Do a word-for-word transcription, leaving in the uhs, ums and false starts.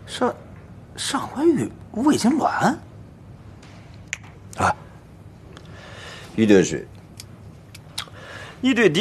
上上官玉胃痉挛啊，于德水，你对